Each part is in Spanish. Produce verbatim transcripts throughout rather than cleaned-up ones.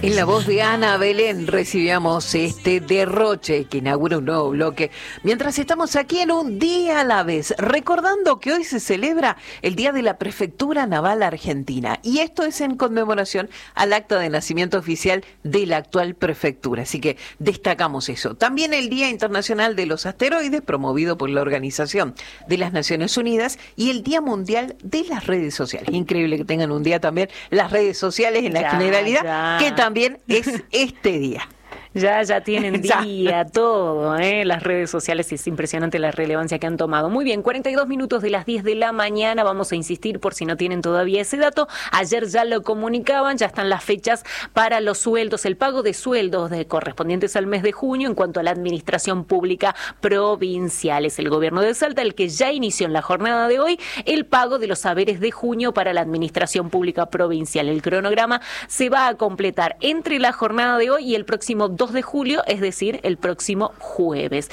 En la voz de Ana Belén recibíamos este derroche que inaugura un nuevo bloque, mientras estamos aquí en Un Día a la Vez, recordando que hoy se celebra el Día de la Prefectura Naval Argentina, y esto es en conmemoración al acta de nacimiento oficial de la actual prefectura, así que destacamos eso. También el Día Internacional de los Asteroides, promovido por la Organización de las Naciones Unidas, y el Día Mundial de las Redes Sociales. Increíble que tengan un día también las redes sociales en la ya, generalidad, ya. que también es este día. Ya, ya tienen día, todo, ¿eh? Las redes sociales, es impresionante la relevancia que han tomado. Muy bien, cuarenta y dos minutos de las diez de la mañana, vamos a insistir por si no tienen todavía ese dato. Ayer ya lo comunicaban, ya están las fechas para los sueldos, el pago de sueldos de correspondientes al mes de junio en cuanto a la administración pública provincial. Es el gobierno de Salta el que ya inició en la jornada de hoy el pago de los haberes de junio para la administración pública provincial. El cronograma se va a completar entre la jornada de hoy y el próximo dos de julio, es decir, el próximo jueves.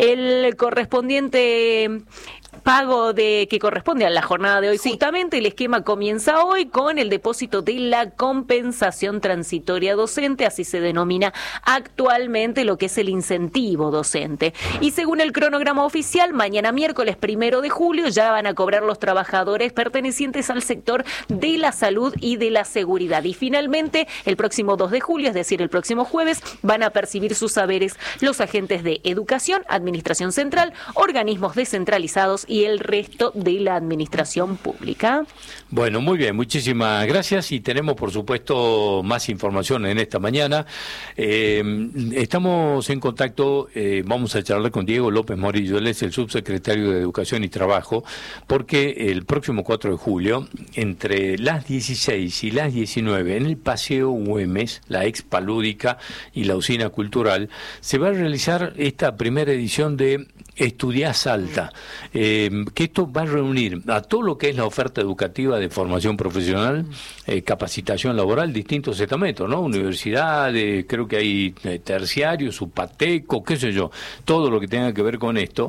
El correspondiente pago de que corresponde a la jornada de hoy, sí. Justamente el esquema comienza hoy con el depósito de la compensación transitoria docente, así se denomina actualmente lo que es el incentivo docente. Y según el cronograma oficial, mañana miércoles primero de julio ya van a cobrar los trabajadores pertenecientes al sector de la salud y de la seguridad. Y finalmente, el próximo dos de julio, es decir, el próximo jueves, van a percibir sus saberes los agentes de educación, administración central, organismos descentralizados y el resto de la administración pública. Bueno, muy bien, muchísimas gracias y tenemos por supuesto más información en esta mañana. Eh, estamos en contacto, eh, vamos a charlar con Diego López Morillo, él es el subsecretario de Educación y Trabajo, porque el próximo cuatro de julio, entre las dieciséis y las diecinueve, en el Paseo Güemes, la Expa Lúdica y la Usina Cultural, se va a realizar esta primera edición de Estudiá Salta, eh, que esto va a reunir a todo lo que es la oferta educativa de formación profesional, eh, capacitación laboral, distintos estamentos, ¿no? Universidades, creo que hay eh, terciarios, Upateco, qué sé yo, todo lo que tenga que ver con esto,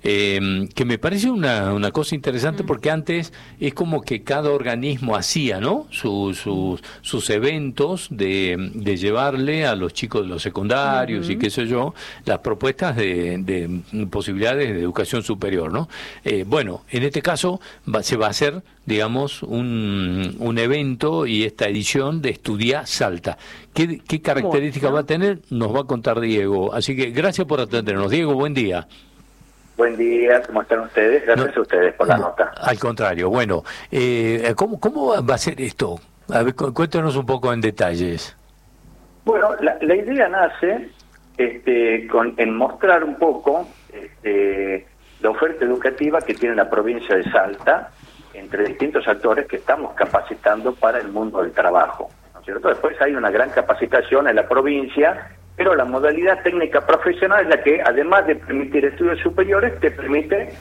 eh, que me parece una, una cosa interesante porque antes es como que cada organismo hacía, ¿no? Sus, sus, sus eventos de, de llevarle a los chicos de los secundarios uh-huh. y qué sé yo, las propuestas de, de posibilidades de educación superior, ¿no? Eh, bueno, en este caso va, se va a hacer, digamos, un, un evento y esta edición de Estudiá Salta. ¿Qué, qué características bueno. va a tener? Nos va a contar Diego. Así que gracias por atendernos. Diego, buen día. Buen día, ¿cómo están ustedes? Gracias no, a ustedes por la no, nota. Al contrario, bueno, eh, ¿cómo, ¿cómo va a ser esto? A ver, cuéntanos un poco en detalles. Bueno, la, la idea nace este, con, en mostrar un poco este, la oferta educativa que tiene la provincia de Salta entre distintos actores que estamos capacitando para el mundo del trabajo, ¿no es cierto? Después hay una gran capacitación en la provincia, pero la modalidad técnica profesional es la que, además de permitir estudios superiores, te permite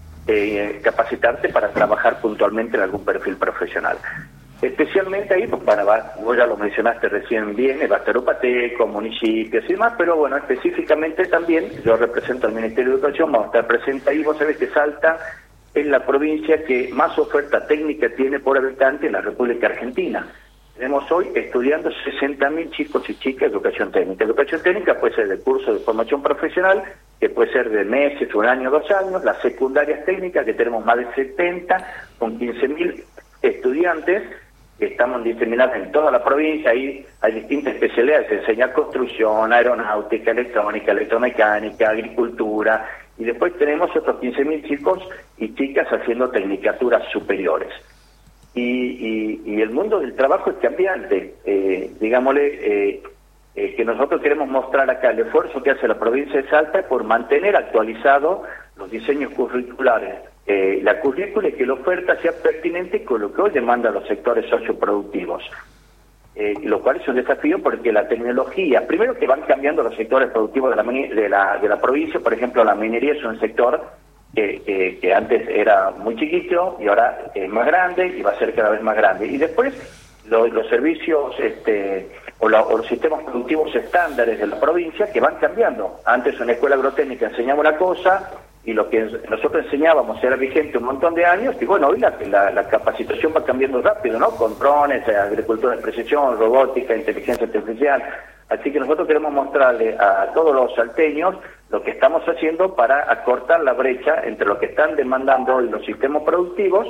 eh, capacitarte para trabajar puntualmente en algún perfil profesional. Especialmente ahí, pues, para, vos ya lo mencionaste recién bien, va a estar Upateco, municipios y demás, pero bueno, específicamente también, yo represento al Ministerio de Educación, vamos a estar presentes ahí. Vos sabés que Salta es la provincia que más oferta técnica tiene por habitante en la República Argentina. Tenemos hoy estudiando sesenta mil chicos y chicas de educación técnica. Educación técnica puede ser de curso de formación profesional, que puede ser de meses, un año, dos años, las secundarias técnicas, que tenemos más de setenta, con quince mil estudiantes, que estamos diseminados en toda la provincia. Ahí hay distintas especialidades, se enseña construcción, aeronáutica, electrónica, electromecánica, agricultura, y después tenemos otros quince mil chicos y chicas haciendo tecnicaturas superiores. Y, y, y el mundo del trabajo es cambiante, eh, digámosle, eh, eh, que nosotros queremos mostrar acá el esfuerzo que hace la provincia de Salta por mantener actualizados los diseños curriculares, eh, la currícula, y que la oferta sea pertinente con lo que hoy demandan los sectores socioproductivos, eh, lo cual es un desafío porque la tecnología, primero que van cambiando los sectores productivos de la, de la, de la provincia. Por ejemplo, la minería es un sector Que, que, que antes era muy chiquito y ahora es más grande y va a ser cada vez más grande. Y después lo, los servicios este, o, la, o los sistemas productivos estándares de la provincia que van cambiando. Antes en la escuela agrotécnica enseñaba una cosa, y lo que nosotros enseñábamos era vigente un montón de años, y bueno, hoy la, la, la capacitación va cambiando rápido, ¿no? Con drones, agricultura de precisión, robótica, inteligencia artificial. Así que nosotros queremos mostrarle a todos los salteños lo que estamos haciendo para acortar la brecha entre lo que están demandando hoy los sistemas productivos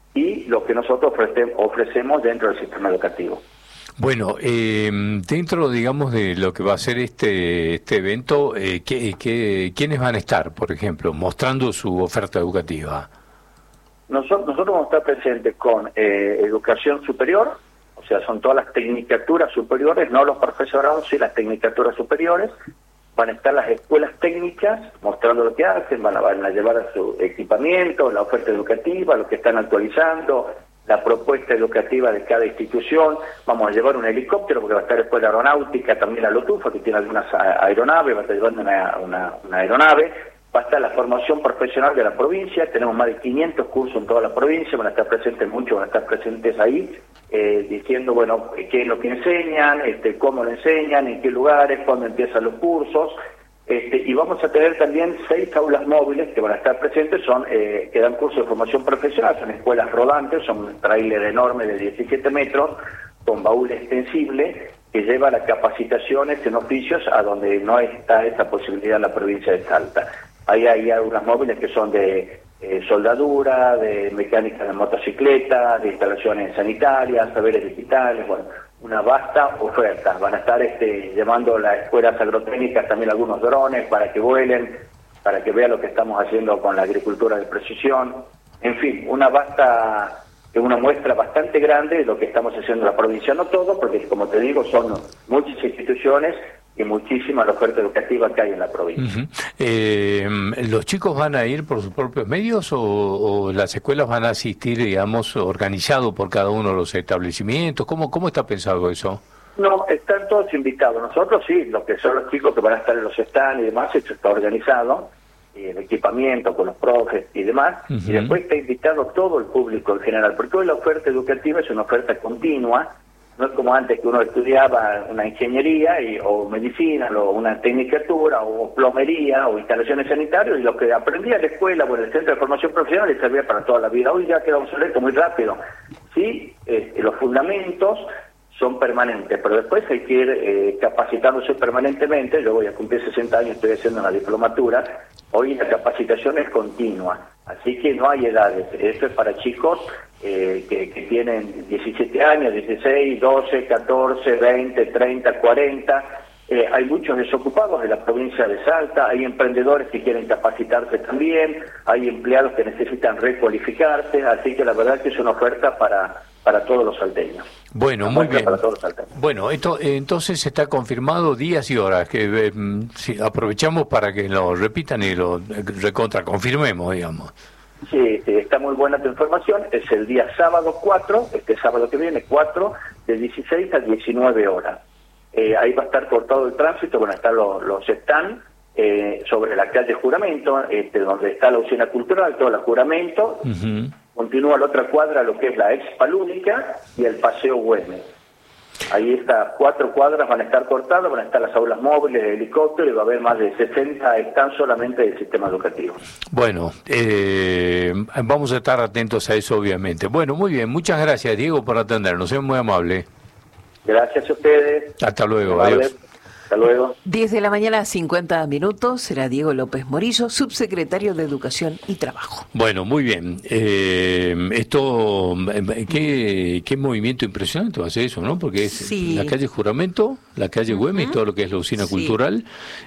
y lo que nosotros ofrece, ofrecemos dentro del sistema educativo. Bueno, eh, dentro, digamos, de lo que va a ser este este evento, eh, ¿qué, qué, ¿quiénes van a estar, por ejemplo, mostrando su oferta educativa? Nosotros, nosotros vamos a estar presentes con eh, educación superior, o sea, son todas las tecnicaturas superiores, no los profesorados, sí las tecnicaturas superiores. Van a estar las escuelas técnicas mostrando lo que hacen, van a, van a llevar a su equipamiento, la oferta educativa, lo que están actualizando, la propuesta educativa de cada institución. Vamos a llevar un helicóptero porque va a estar Escuela Aeronáutica, también la Lotufa, que tiene algunas aeronaves, va a estar llevando una, una, una aeronave. Va a estar la formación profesional de la provincia, tenemos más de quinientos cursos en toda la provincia, van a estar presentes muchos, van a estar presentes ahí, eh, diciendo, bueno, qué es lo que enseñan, este, cómo lo enseñan, en qué lugares, cuándo empiezan los cursos, este, y vamos a tener también seis aulas móviles que van a estar presentes, son eh, que dan cursos de formación profesional, son escuelas rodantes, son un tráiler enorme de diecisiete metros, con baúl extensible, que lleva las capacitaciones en oficios a donde no está esa posibilidad en la provincia de Salta. Ahí hay aulas móviles que son de eh, soldadura, de mecánica de motocicleta, de instalaciones sanitarias, saberes digitales, bueno, una vasta oferta. Van a estar este, llevando las escuelas agrotécnicas también algunos drones para que vuelen, para que vean lo que estamos haciendo con la agricultura de precisión. En fin, una vasta, una muestra bastante grande de lo que estamos haciendo en la provincia. No todo, porque como te digo, son muchas instituciones y muchísima la oferta educativa que hay en la provincia. Uh-huh. eh, ¿Los chicos van a ir por sus propios medios o, o las escuelas van a asistir, digamos, organizado por cada uno de los establecimientos? ¿Cómo, cómo está pensado eso? No, están todos invitados. Nosotros sí, lo que son los chicos que van a estar en los stands y demás, esto está organizado, y el equipamiento con los profes y demás, uh-huh. Y después está invitado todo el público en general, porque hoy la oferta educativa es una oferta continua. No es como antes que uno estudiaba una ingeniería y, o medicina, o una tecnicatura, o plomería, o instalaciones sanitarias, y lo que aprendía en la escuela o en el centro de formación profesional le servía para toda la vida. Hoy ya queda obsoleto muy rápido. Sí, eh, los fundamentos son permanentes, pero después hay que ir eh, capacitándose permanentemente. Yo voy a cumplir sesenta años, estoy haciendo una diplomatura. Hoy la capacitación es continua, así que no hay edades. Esto es para chicos eh, que, que tienen diecisiete años, dieciséis, doce, catorce, veinte, treinta, cuarenta. Eh, hay muchos desocupados en la provincia de Salta, hay emprendedores que quieren capacitarse también, hay empleados que necesitan recualificarse, así que la verdad es que es una oferta para, para todos los salteños. Bueno, muy bien. Bueno, esto entonces está confirmado días y horas, que eh, sí, aprovechamos para que lo repitan y lo recontra confirmemos, digamos. Sí, sí, está muy buena tu información. Es el día sábado cuatro, este sábado que viene, cuatro, de dieciséis a diecinueve horas. Eh, ahí va a estar cortado el tránsito, van a estar los, los stands eh, sobre la calle Juramento, este, donde está la usina cultural, todo el Juramento. Uh-huh. Continúa la otra cuadra, lo que es la Expalúnica y el Paseo Güemes. Ahí está, cuatro cuadras van a estar cortadas, van a estar las aulas móviles, el helicóptero, y va a haber más de sesenta stands solamente del sistema educativo. Bueno, eh, vamos a estar atentos a eso, obviamente. Bueno, muy bien, muchas gracias, Diego, por atendernos, es muy amable. Gracias a ustedes. Hasta luego, adiós. Hasta luego. diez de la mañana, cincuenta minutos, será Diego López Morillo, subsecretario de Educación y Trabajo. Bueno, muy bien. Eh, esto, qué, qué movimiento impresionante va a ser eso, ¿no? Porque es sí. La calle Juramento, la calle Güemes, uh-huh. Y todo lo que es la usina sí. cultural,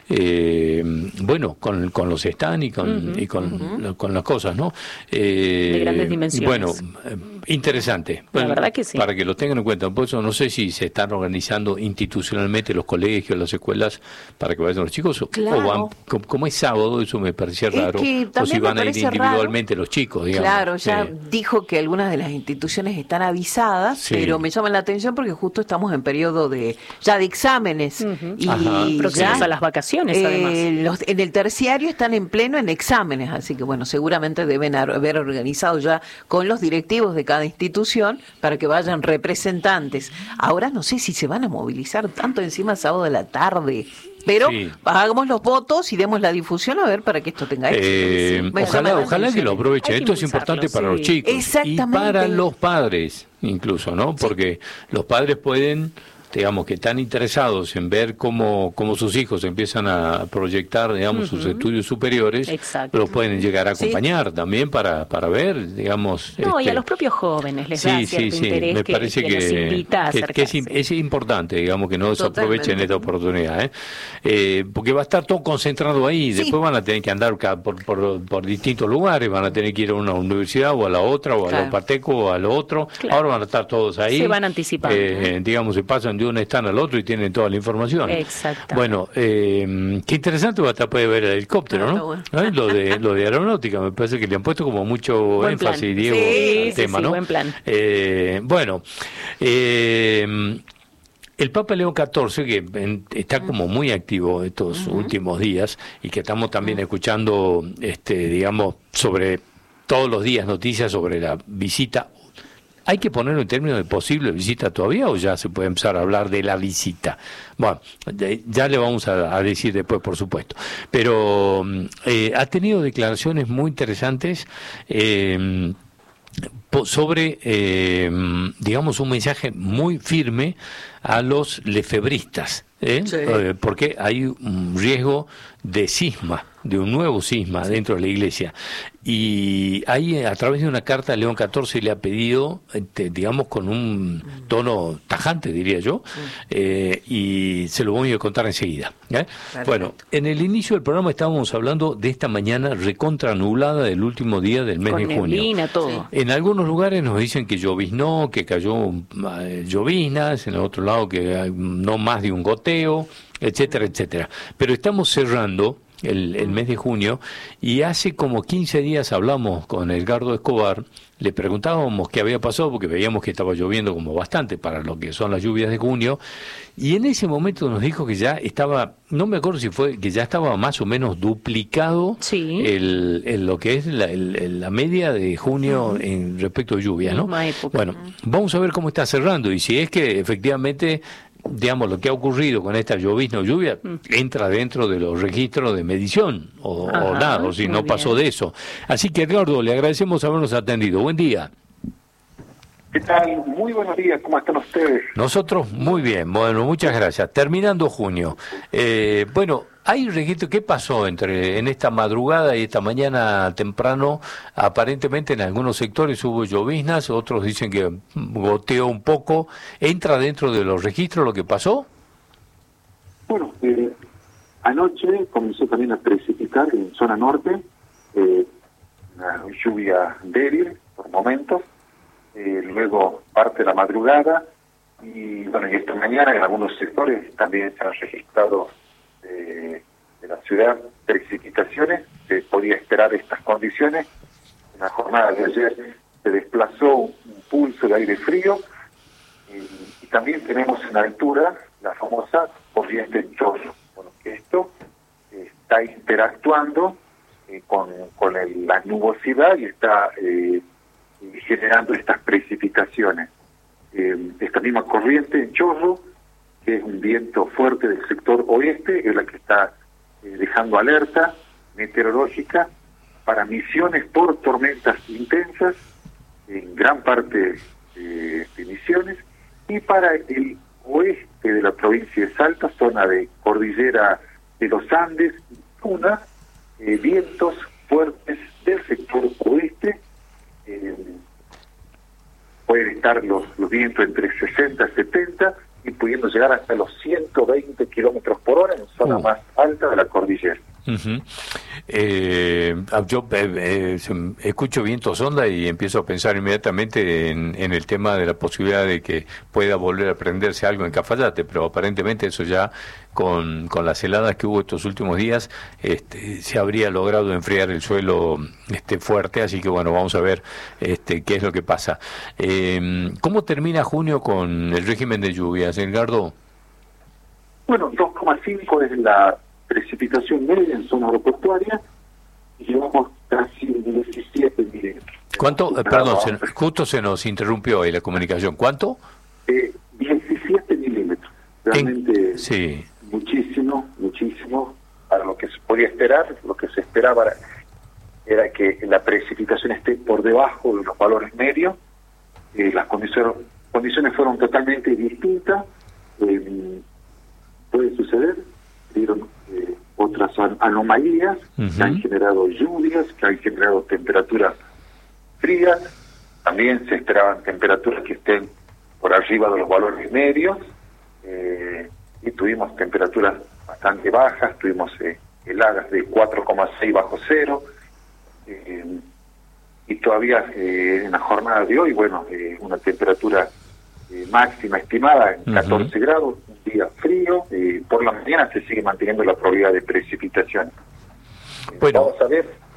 eh, bueno, con, con los stands y con, uh-huh. y con, uh-huh. con las cosas, ¿no? Eh, de grandes dimensiones. Bueno, interesante. Bueno, la verdad que sí. Para que lo tengan en cuenta. Por eso no sé si se están organizando institucionalmente los colegios, las escuelas para que vayan los chicos, claro. o van, como, como es sábado, eso me parecía raro, o si van a ir individualmente raro. Los chicos, digamos. Claro, ya eh. dijo que algunas de las instituciones están avisadas, sí. Pero me llama la atención porque justo estamos en periodo de ya de exámenes, uh-huh. Y próximas a las vacaciones, eh, además. Los, en el terciario están en pleno en exámenes, así que bueno, seguramente deben haber organizado ya con los directivos de cada institución para que vayan representantes. Ahora no sé si se van a movilizar tanto encima sábado de la tarde. Pero Sí. hagamos los votos y demos la difusión a ver para que esto tenga éxito. Eh, Sí. Bueno, ojalá, bueno, ojalá sí. que lo aprovechen. Hay que Esto es impulsarlo, importante para sí. los chicos y Exactamente. para los padres, incluso, ¿no? Porque los padres pueden, digamos, que están interesados en ver cómo, cómo sus hijos empiezan a proyectar, digamos, sus estudios superiores, Exacto. los pueden llegar a Sí. acompañar también para, para ver, digamos... No, y este, a los propios jóvenes les da Sí, cierto sí, sí, interés me que, parece que que, los invita a que- que es, im- acercarse. es importante, digamos, que no desaprovechen Totalmente. esta oportunidad, ¿eh? Eh, porque va a estar todo concentrado ahí, Sí. después van a tener que andar ca- por, por, por distintos lugares, van a tener que ir a una universidad o a la otra, o a Claro. la Pateco o a lo otro, Claro. ahora van a estar todos ahí. Se van anticipando, Eh, digamos, se pasan de un stand al otro y tienen toda la información. Exactamente. Bueno, eh, qué interesante va a estar puede ver el helicóptero, Ah, ¿no? está bueno. ¿Eh? Lo de lo de aeronáutica, me parece que le han puesto como mucho Buen énfasis, plan. Diego, Sí, al sí, tema, sí, ¿no? buen plan. Eh, bueno, eh, el Papa León catorce, que en- está como muy activo estos últimos días y que estamos también escuchando, este, digamos, sobre todos los días noticias sobre la visita. ¿Hay que ponerlo en términos de posible visita todavía o ya se puede empezar a hablar de la visita? Bueno, de- ya le vamos a, a decir después, por supuesto. Pero mm, eh, ha tenido declaraciones muy interesantes. Eh, po- sobre, eh, digamos, un mensaje muy firme a los lefebristas, ¿eh? Sí. Eh, porque hay un riesgo de cisma, de un nuevo cisma dentro de la Iglesia. Y ahí, a través de una carta, León catorce le ha pedido, este, digamos, con un tono tajante, diría yo, eh, y se lo voy a contar enseguida. ¿eh? Bueno, en el inicio del programa estábamos hablando de esta mañana recontra nublada del último día del mes Con de junio. neblina, todo. En algunos lugares nos dicen que lloviznó, que cayó eh, lloviznas, en el otro lado que hay no más de un goteo, etcétera, etcétera. Pero estamos cerrando el, el mes de junio y hace como quince días hablamos con Edgardo Escobar, le preguntábamos qué había pasado porque veíamos que estaba lloviendo como bastante para lo que son las lluvias de junio y en ese momento nos dijo que ya estaba, no me acuerdo si fue, que ya estaba más o menos duplicado Sí. el, el- lo que es la, el- el- la media de junio en respecto a lluvias, ¿no? Misma época. Bueno, vamos a ver cómo está cerrando y si es que efectivamente, digamos, lo que ha ocurrido con esta llovizna o lluvia entra dentro de los registros de medición o, o Ajá, nada, o si muy no pasó bien. de eso. Así que, Edgardo, le agradecemos habernos atendido. Buen día. ¿Qué tal? Muy buenos días, ¿cómo están ustedes? Nosotros muy bien, bueno, muchas gracias. Terminando junio. Eh, bueno, hay registro, ¿qué pasó entre en esta madrugada y esta mañana temprano? Aparentemente en algunos sectores hubo lloviznas, otros dicen que goteó un poco. ¿Entra dentro de los registros lo que pasó? Bueno, eh, anoche comenzó también a precipitar en zona norte, eh, una lluvia débil por momentos, eh, luego parte de la madrugada y bueno, y esta mañana en algunos sectores también se han registrado eh, de la ciudad precipitaciones, se podía esperar estas condiciones. En la jornada de ayer se desplazó un pulso de aire frío y, y también tenemos en altura la famosa corriente chorro. Bueno, que esto eh, está interactuando eh, con, con el- la nubosidad y está eh, generando estas precipitaciones. Eh, esta misma corriente en chorro, que es un viento fuerte del sector oeste, es la que está eh, dejando alerta meteorológica para Misiones por tormentas intensas en gran parte eh, de Misiones y para el oeste de la provincia de Salta, zona de cordillera de los Andes, una eh, vientos fuertes del sector oeste. eh, pueden estar los, los vientos entre sesenta y setenta y pudiendo llegar hasta los ciento veinte kilómetros por hora en zona Uh. más alta de la cordillera. Ujú. Eh, yo eh, eh, se- escucho viento sonda y empiezo a pensar inmediatamente en, en el tema de la posibilidad de que pueda volver a prenderse algo en Cafayate, pero aparentemente eso ya con, con las heladas que hubo estos últimos días este, se habría logrado enfriar el suelo este, fuerte, así que bueno, vamos a ver este, qué es lo que pasa. Eh, ¿Cómo termina junio con el régimen de lluvias, Edgardo? Bueno, dos coma cinco es la precipitación media en zona aeroportuaria y llevamos casi diecisiete milímetros. ¿Cuánto? Eh, perdón, se- justo se nos interrumpió ahí la comunicación. ¿Cuánto? Eh, diecisiete milímetros. En- Realmente sí. muchísimo, muchísimo. podía esperar. Lo que se esperaba era, era que la precipitación esté por debajo de los valores medios. Eh, las condiciones, condiciones fueron totalmente distintas. Eh, puede suceder, dieron eh, otras an- anomalías uh-huh. que han generado lluvias, que han generado temperaturas frías. También se esperaban temperaturas que estén por arriba de los valores medios, eh, y tuvimos temperaturas bastante bajas, tuvimos eh, heladas de cuatro coma seis bajo cero, eh, y todavía eh, en la jornada de hoy, bueno, eh, una temperatura eh, máxima estimada en catorce uh-huh. grados, un día frío, eh, por la mañana se sigue manteniendo la probabilidad de precipitación. Eh, bueno. Vamos a ver.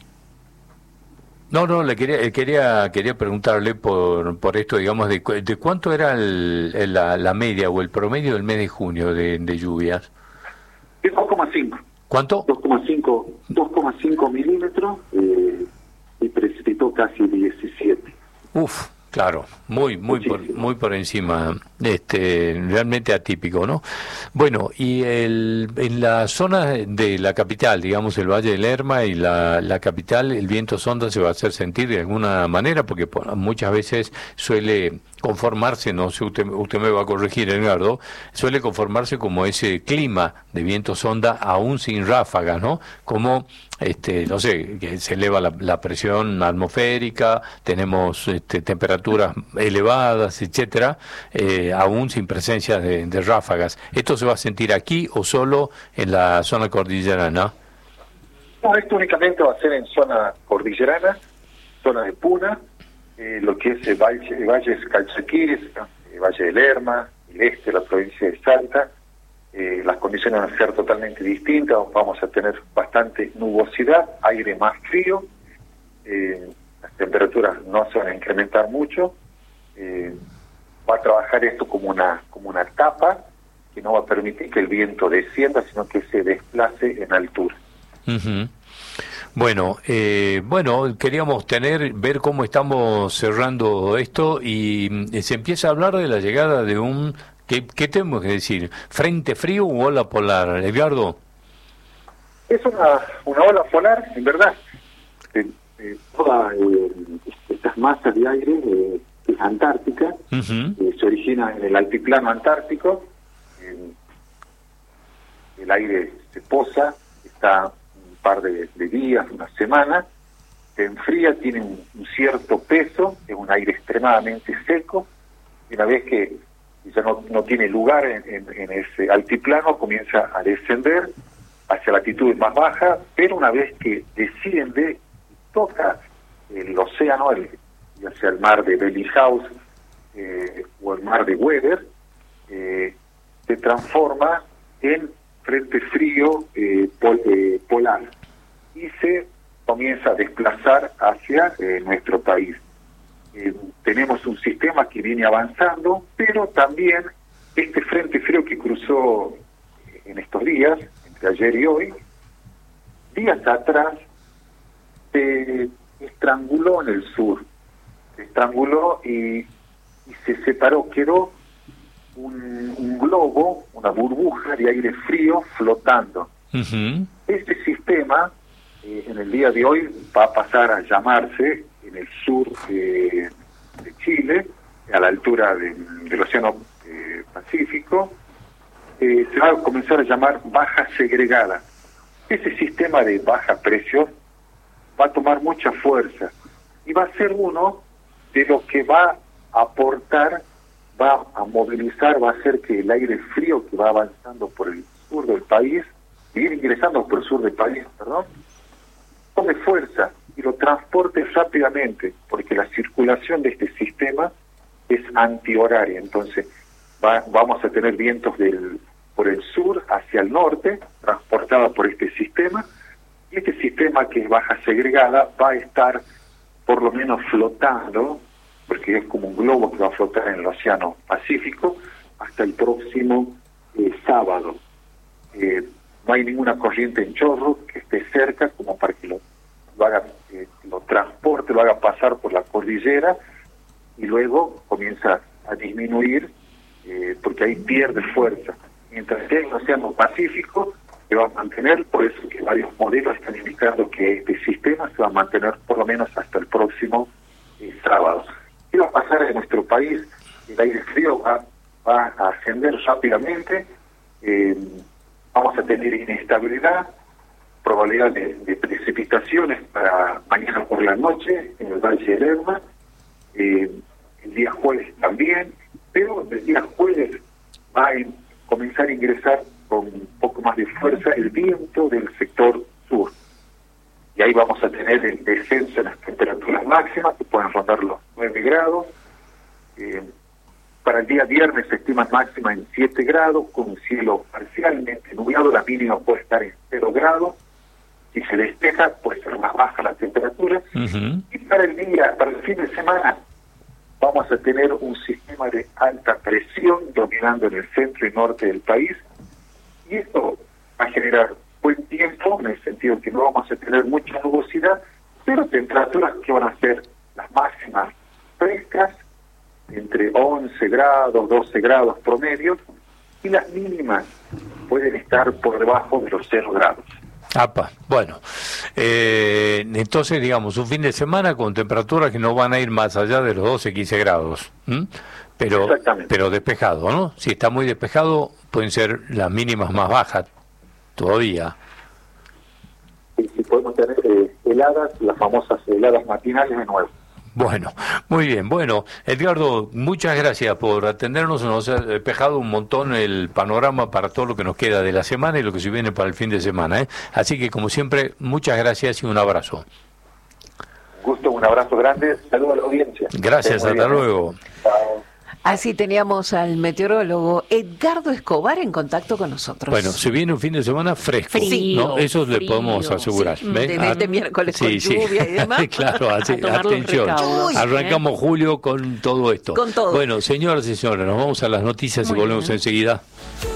No, no, le quería quería quería preguntarle por por esto, digamos, de, de cuánto era el, el, la, la media o el promedio del mes de junio de, de lluvias. dos coma cinco. ¿Cuánto? dos coma cinco dos coma cinco milímetros eh, y precipitó casi diecisiete. Uf, claro, muy muy por, muy por encima, este realmente atípico, ¿no? Bueno, y el, en la zona de la capital, digamos el Valle del Lerma y la, la capital, el viento sonda se va a hacer sentir de alguna manera, porque muchas veces suele conformarse, no sé, usted, usted me va a corregir, Edgardo, suele conformarse como ese clima de viento sonda aún sin ráfagas, ¿no? Como, este, no sé, que se eleva la, la presión atmosférica, tenemos este, temperaturas elevadas, etcétera, eh, aún sin presencia de, de ráfagas. ¿Esto se va a sentir aquí o solo en la zona cordillerana? No, esto únicamente va a ser en zona cordillerana, zona de Puna, eh, lo que es el valle, el Valles Calchaquíes, el Valle del Lerma, el este de la provincia de Salta. Eh, las condiciones van a ser totalmente distintas, vamos a tener bastante nubosidad, aire más frío, eh, las temperaturas no se van a incrementar mucho, eh, va a trabajar esto como una como una tapa que no va a permitir que el viento descienda, sino que se desplace en altura. Uh-huh. Bueno, eh, bueno, queríamos tener, ver cómo estamos cerrando esto y eh, se empieza a hablar de la llegada de un, ¿qué, qué tenemos que decir? ¿Frente frío u ola polar, Edgardo? Es una, una ola polar, en verdad. Eh, eh, todas eh, estas masas de aire eh, es antártica, uh-huh. eh, se origina en el altiplano antártico, eh, el aire se posa, está par de, de días, una semana, se enfría, tiene un, un cierto peso, es un aire extremadamente seco, y una vez que ya no, no tiene lugar en, en, en ese altiplano, comienza a descender hacia latitudes más bajas, pero una vez que desciende, toca el océano, el, ya sea el mar de Bellingshausen eh, o el mar de Weber, eh, se transforma en frente frío eh, pol, eh, polar y se comienza a desplazar hacia eh, nuestro país. Eh, tenemos un sistema que viene avanzando, pero también este frente frío que cruzó en estos días, entre ayer y hoy, días atrás, se estranguló en el sur, se estranguló y, y se separó, quedó Un, un globo, una burbuja de aire frío flotando. Uh-huh. Este sistema, eh, en el día de hoy, va a pasar a llamarse, en el sur de, de Chile, a la altura de, del Océano eh, Pacífico, eh, se va a comenzar a llamar baja segregada. Ese sistema de baja presión va a tomar mucha fuerza y va a ser uno de los que va a aportar, va a movilizar, va a hacer que el aire frío que va avanzando por el sur del país, ir ingresando por el sur del país, perdón, tome fuerza y lo transporte rápidamente, porque la circulación de este sistema es antihoraria. Entonces va, vamos a tener vientos del por el sur hacia el norte, transportados por este sistema, y este sistema que es baja segregada va a estar por lo menos flotando, porque es como un globo que va a flotar en el Océano Pacífico, hasta el próximo eh, sábado. Eh, no hay ninguna corriente en chorro que esté cerca como para que lo, lo haga, eh, lo transporte, lo haga pasar por la cordillera, y luego comienza a disminuir, eh, porque ahí pierde fuerza. Mientras que en el Océano Pacífico, se va a mantener, por eso que varios modelos están indicando que este sistema se va a mantener por lo menos hasta el próximo eh, sábado. ¿Qué va a pasar en nuestro país? El aire frío va, va a ascender rápidamente, eh, vamos a tener inestabilidad, probabilidad de, de precipitaciones para mañana por la noche en el Valle del Lerma, eh, el día jueves también, pero el día jueves va a in- comenzar a ingresar con un poco más de fuerza el viento del sector sur. Y ahí vamos a tener el descenso en las temperaturas máximas, que pueden rondar los nueve grados. Eh, para el día viernes se estima máxima en siete grados, con un cielo parcialmente nublado, la mínima puede estar en cero grados. Si se despeja, puede ser más baja la temperatura. Uh-huh. Y para el día, para el fin de semana, vamos a tener un sistema de alta presión dominando en el centro y norte del país, y esto va a generar buen tiempo, en el sentido que no vamos a tener mucha nubosidad, pero temperaturas que van a ser las máximas frescas, entre once grados, doce grados promedio, y las mínimas pueden estar por debajo de los cero grados. Apa, bueno, eh, entonces digamos un fin de semana con temperaturas que no van a ir más allá de los doce, quince grados, ¿m? pero pero despejado, ¿no? Si está muy despejado pueden ser las mínimas más bajas todavía. Y si podemos tener eh, heladas, las famosas heladas matinales de nuevo. Bueno, muy bien. Bueno, Edgardo, muchas gracias por atendernos. Nos ha despejado un montón el panorama para todo lo que nos queda de la semana y lo que se viene para el fin de semana, ¿eh? Así que, como siempre, muchas gracias y un abrazo. Gusto, un abrazo grande. Saludos a la audiencia. Gracias, hasta luego. Chao. Así teníamos al meteorólogo Edgardo Escobar en contacto con nosotros. Bueno, se viene un fin de semana fresco, Frío, ¿no? Eso le frío, podemos asegurar. Sí, ¿ve? desde este miércoles con sí, sí. lluvia y demás. Claro, así, A tomar los atención. recaudos, Arrancamos julio con todo esto. Con todo. Bueno, señoras y señores, nos vamos a las noticias Muy y volvemos bien. enseguida.